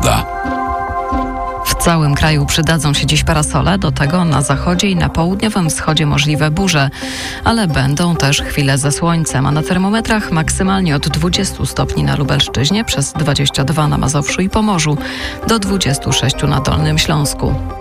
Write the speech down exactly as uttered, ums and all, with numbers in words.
pogoda. W całym kraju przydadzą się dziś parasole, do tego na zachodzie i na południowym wschodzie możliwe burze, ale będą też chwile ze słońcem, a na termometrach maksymalnie od dwudziestu stopni na Lubelszczyźnie, przez dwadzieścia dwa na Mazowszu i Pomorzu, do dwudziestu sześciu na Dolnym Śląsku.